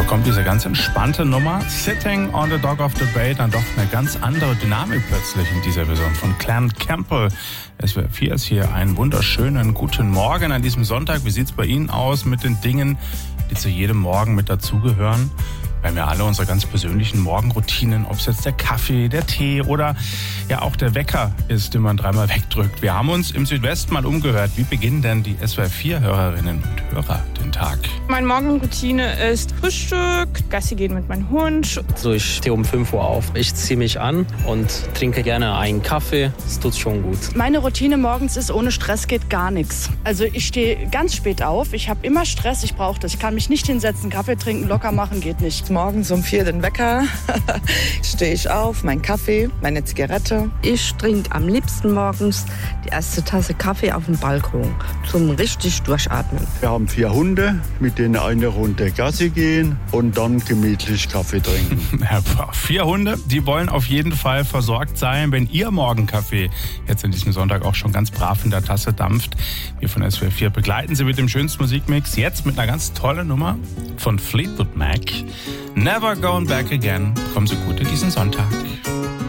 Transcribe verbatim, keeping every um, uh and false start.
kommt diese ganz entspannte Nummer. Sitting on the Dock of the Bay, dann doch eine ganz andere Dynamik plötzlich in dieser Version von Clan Campbell. S W R vier ist hier. Einen wunderschönen guten Morgen an diesem Sonntag. Wie sieht's bei Ihnen aus mit den Dingen, die zu jedem Morgen mit dazugehören? Wir haben ja alle unsere ganz persönlichen Morgenroutinen, ob es jetzt der Kaffee, der Tee oder ja auch der Wecker ist, den man dreimal wegdrückt. Wir haben uns im Südwesten mal umgehört. Wie beginnen denn die S W R vier Hörerinnen und Hörer den Tag? Meine Morgenroutine ist Frühstück, Gassi gehen mit meinem Hund. So, ich stehe um fünf Uhr auf. Ich ziehe mich an und trinke gerne einen Kaffee. Das tut schon gut. Meine Routine morgens ist, ohne Stress geht gar nichts. Also ich stehe ganz spät auf. Ich habe immer Stress, ich brauche das. Ich kann mich nicht hinsetzen, Kaffee trinken, locker machen, geht nicht. Morgens um vier den Wecker, stehe ich auf, mein Kaffee, meine Zigarette. Ich trinke am liebsten morgens die erste Tasse Kaffee auf dem Balkon zum richtig Durchatmen. Wir haben vier Hunde, mit denen eine Runde Gassi gehen und dann gemütlich Kaffee trinken. Ja, vier Hunde, die wollen auf jeden Fall versorgt sein, wenn ihr Morgenkaffee jetzt an diesem Sonntag auch schon ganz brav in der Tasse dampft. Wir von S W R vier begleiten Sie mit dem schönsten Musikmix, jetzt mit einer ganz tollen Nummer von Fleetwood Mac. Never Going Back Again. Kommen Sie gut in diesen Sonntag.